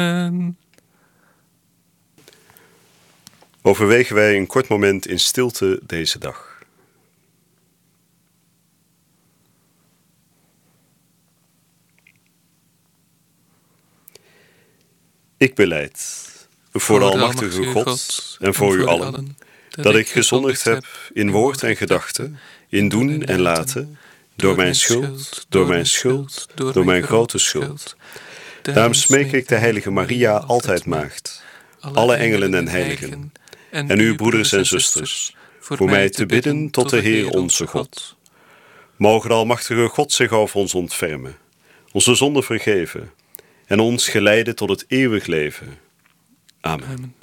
Overwegen wij een kort moment in stilte deze dag. Ik belijd voor de Almachtige God en voor u allen, dat ik gezondigd heb in woord en gedachte, in doen en laten, door mijn schuld, door mijn grote schuld. Daarom smeek ik de heilige Maria, altijd maagd, alle engelen en heiligen, en uw broeders en zusters, voor mij te bidden tot de Heer onze God. Moge de Almachtige God zich over ons ontfermen, onze zonden vergeven en ons geleiden tot het eeuwig leven. Amen.